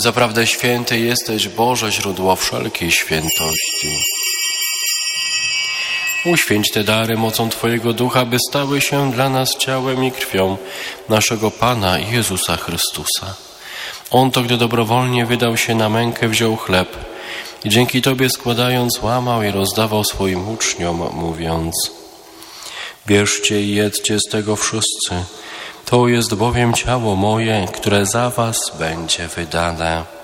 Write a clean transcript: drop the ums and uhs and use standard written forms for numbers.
Zaprawdę święty jesteś, Boże, źródło wszelkiej świętości. Uświęć te dary mocą Twojego Ducha, by stały się dla nas ciałem i krwią naszego Pana Jezusa Chrystusa. On to, gdy dobrowolnie wydał się na mękę, wziął chleb i dzięki Tobie składając, łamał i rozdawał swoim uczniom, mówiąc: bierzcie i jedzcie z tego wszyscy, to jest bowiem ciało moje, które za was będzie wydane.